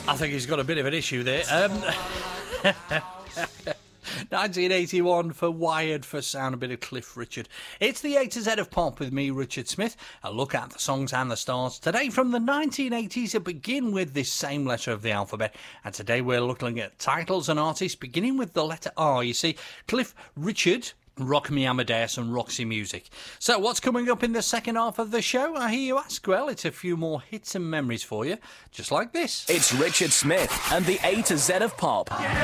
I think he's got a bit of an issue there. 1981 for Wired for Sound, a bit of Cliff Richard. It's the A to Z of Pop with me, Richard Smith. A look at the songs and the stars today from the 1980s that begin with this same letter of the alphabet. And today we're looking at titles and artists beginning with the letter R. You see, Cliff Richard, Rock Me Amadeus and Roxy Music. So what's coming up in the second half of the show, I hear you ask? Well, it's a few more hits and memories for you, just like this. It's Richard Smith and the A to Z of Pop.